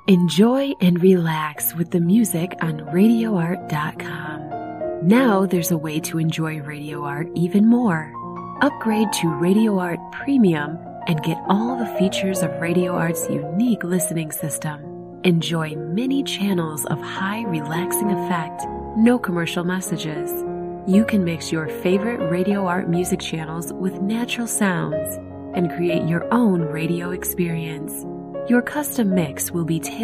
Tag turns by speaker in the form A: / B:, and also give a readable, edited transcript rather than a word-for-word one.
A: Enjoy and relax with the music on RadioArt.com. Now there's a way to enjoy Radio Art even more. Upgrade to Radio Art Premium and get all the features of Radio Art's unique listening system. Enjoy many channels of high relaxing effect, no commercial messages. You can mix your favorite Radio Art music channels with natural sounds and create your own radio experience. Your custom mix will be tailored